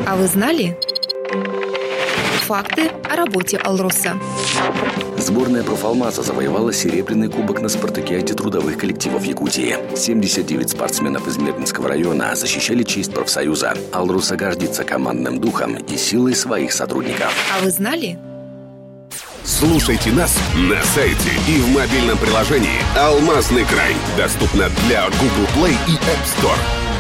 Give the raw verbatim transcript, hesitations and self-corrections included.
А вы знали? Факты о работе «Алроса». Сборная «Профалмаза» завоевала серебряный кубок на спартакиаде трудовых коллективов Якутии. семьдесят девять спортсменов из Мирнинского района защищали честь профсоюза. «Алроса» гордится командным духом и силой своих сотрудников. А вы знали? Слушайте нас на сайте и в мобильном приложении «Алмазный край». Доступно для Google Play и App Store.